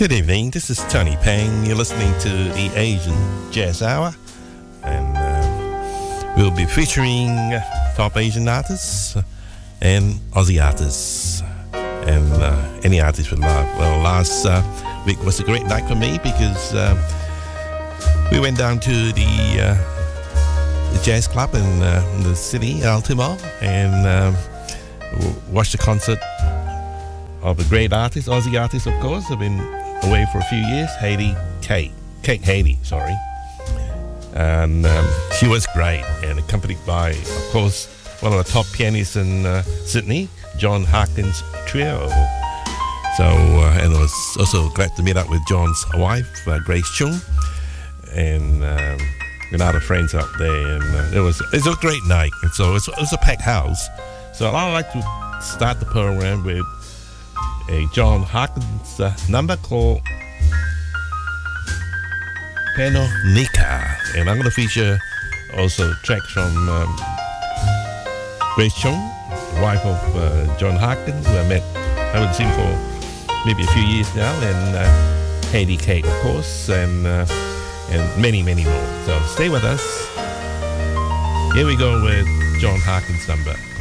Good evening, this is Tony Pang. You're listening to the Asian Jazz Hour, and we'll be featuring top Asian artists and Aussie artists and any artist we love. Well, last week was a great night for me because we went down to the jazz club in the city, Altimore, and watched the concert of a great artist, Aussie artist, of course. I've been away for a few years, Kate Haley, sorry. And she was great, and accompanied by, of course, one of the top pianists in Sydney, John Harkins Trio. So, and I was also glad to meet up with John's wife, Grace Chung, and other friends up there. And it was a great night. And so it was a packed house. So I'd like to start the program with a John Harkins number called Panonica, and I'm going to feature also tracks from Grace Chung, wife of John Harkins, who I haven't seen for maybe a few years now, and Hayley Kate, of course, and many, many more. So stay with us. Here we go with John Harkins' number.